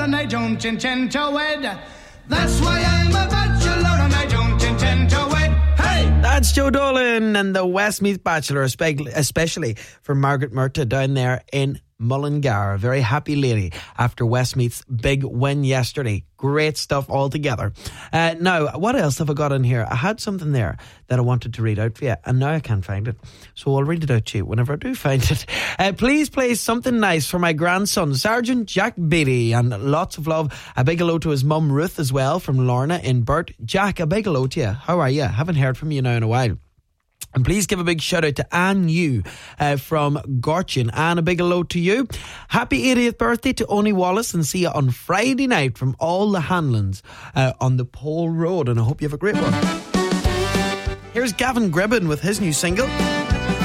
and I don't intend to wed. That's why I'm a bachelor and I don't intend to wed. Hey! That's Joe Dolan and the Westmeath Bachelor, especially for Margaret Murta down there in Mullingar. A very happy lady after Westmeath's big win yesterday. Great stuff altogether. Now, what else have I got in here? I had something there that I wanted to read out for you, and now I can't find it. So I'll read it out to you whenever I do find it. Please play something nice for my grandson, Sergeant Jack Beatty, and lots of love. A big hello to his mum, Ruth, as well, from Lorna in Burt. Jack, a big hello to you. How are you? Haven't heard from you now in a while. And please give a big shout out to Anne Yu from Gorchin. Anne, a big hello to you. Happy 80th birthday to Oni Wallace, and see you on Friday night from all the Hanlons on the Pole Road. And I hope you have a great one. Here's Gavin Gribbon with his new single.